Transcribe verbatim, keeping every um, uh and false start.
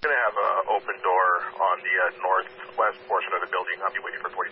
going to have an open door on the uh, northwest portion of the building. I'll be waiting for forty